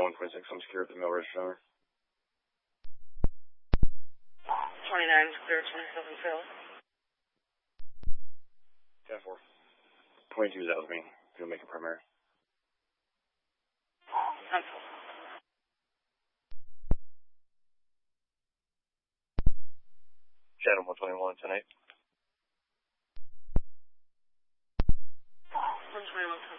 Channel 126, I'm secure at the mail register. 29 is clear, 27 fail. 10-4. 22 is out with me. You'll make a primary. 10-4. Channel 121, 10-8. 121,